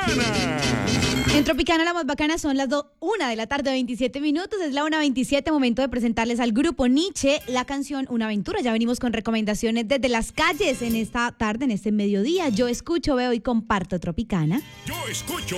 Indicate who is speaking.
Speaker 1: Tropicana.
Speaker 2: En Tropicana la más bacana son las 1 de la tarde, 27 minutos. Es la 1:27, momento de presentarles al grupo Nietzsche la canción Una Aventura. Ya venimos con recomendaciones desde las calles en esta tarde, en este mediodía. Yo escucho, veo y comparto Tropicana.
Speaker 1: Yo escucho.